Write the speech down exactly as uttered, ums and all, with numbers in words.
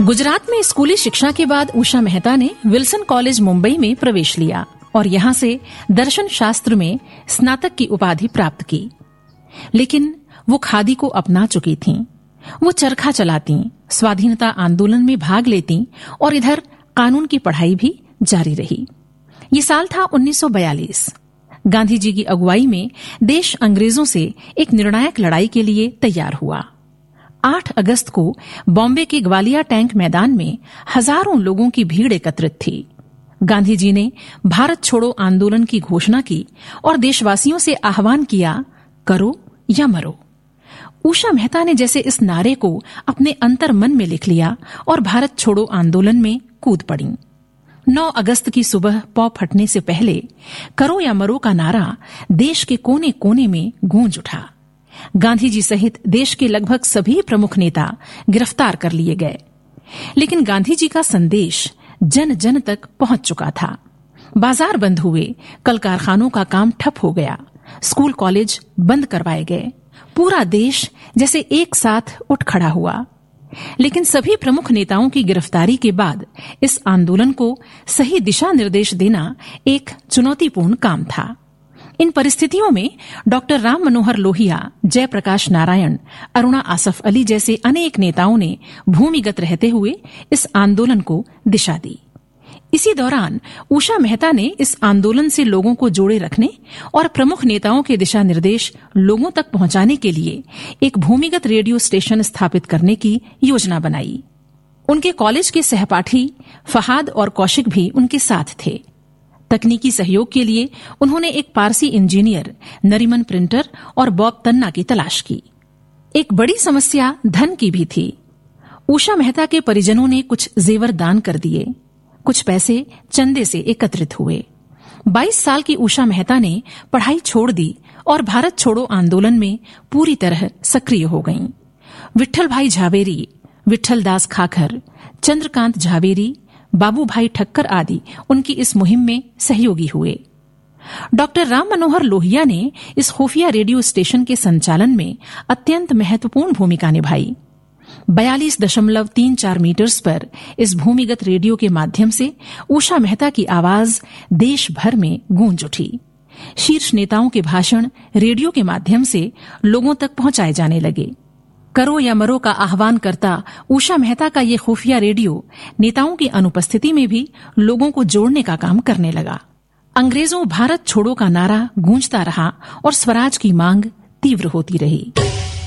गुजरात में स्कूली शिक्षा के बाद उषा मेहता ने विल्सन कॉलेज मुंबई में प्रवेश लिया और यहाँ से दर्शन शास्त्र में स्नातक की उपाधि प्राप्त की। लेकिन वो खादी को अपना चुकी थीं। वो चरखा चलाती, स्वाधीनता आंदोलन में भाग लेती और इधर कानून की पढ़ाई भी जारी रही। ये साल था उन्नीस सौ बयालीस। गांधी जी की अगुवाई में देश अंग्रेजों से एक निर्णायक लड़ाई के लिए तैयार हुआ। आठ अगस्त को बॉम्बे के ग्वालिया टैंक मैदान में हजारों लोगों की भीड़ एकत्रित थी। गांधी जी ने भारत छोड़ो आंदोलन की घोषणा की और देशवासियों से आह्वान किया, करो या मरो। उषा मेहता ने जैसे इस नारे को अपने अंतर मन में लिख लिया और भारत छोड़ो आंदोलन में कूद पड़ी। नौ अगस्त की सुबह पौ फटने से पहले करो या मरो का नारा देश के कोने कोने में गूंज उठा। गांधी जी सहित देश के लगभग सभी प्रमुख नेता गिरफ्तार कर लिए गए। लेकिन गांधी जी का संदेश जन जन तक पहुंच चुका था। बाजार बंद हुए, कल कारखानों का काम ठप हो गया, स्कूल कॉलेज बंद करवाए गए। पूरा देश जैसे एक साथ उठ खड़ा हुआ। लेकिन सभी प्रमुख नेताओं की गिरफ्तारी के बाद इस आंदोलन को सही दिशा निर्देश देना एक चुनौतीपूर्ण काम था। इन परिस्थितियों में डॉक्टर राम मनोहर लोहिया, जयप्रकाश नारायण, अरुणा आसफ अली जैसे अनेक नेताओं ने भूमिगत रहते हुए इस आंदोलन को दिशा दी। इसी दौरान उषा मेहता ने इस आंदोलन से लोगों को जोड़े रखने और प्रमुख नेताओं के दिशा निर्देश लोगों तक पहुंचाने के लिए एक भूमिगत रेडियो स्टेशन स्थापित करने की योजना बनाई। उनके कॉलेज के सहपाठी फहाद और कौशिक भी उनके साथ थे। तकनीकी सहयोग के लिए उन्होंने एक पारसी इंजीनियर, नरीमन प्रिंटर और बॉब तन्ना की तलाश की। एक बड़ी समस्या धन की भी थी। उषा मेहता के परिजनों ने कुछ जेवर दान कर दिए, कुछ पैसे चंदे से एकत्रित हुए। बाईस साल की उषा मेहता ने पढ़ाई छोड़ दी और भारत छोड़ो आंदोलन में पूरी तरह सक्रिय हो गईं। विट्ठल भाई झावेरी, विट्ठल दास खाखर, चंद्रकांत झावेरी, बाबू भाई ठक्कर आदि उनकी इस मुहिम में सहयोगी हुए। डॉक्टर राम मनोहर लोहिया ने इस खुफिया रेडियो स्टेशन के संचालन में अत्यंत महत्वपूर्ण भूमिका निभाई। बयालीस दशमलव तीन चार मीटर्स पर इस भूमिगत रेडियो के माध्यम से उषा मेहता की आवाज देश भर में गूंज उठी। शीर्ष नेताओं के भाषण रेडियो के माध्यम से लोगों तक पहुंचाए जाने लगे। करो या मरो का आह्वान करता उषा मेहता का ये खुफिया रेडियो नेताओं की अनुपस्थिति में भी लोगों को जोड़ने का काम करने लगा। अंग्रेजों भारत छोड़ो का नारा गूंजता रहा और स्वराज की मांग तीव्र होती रही।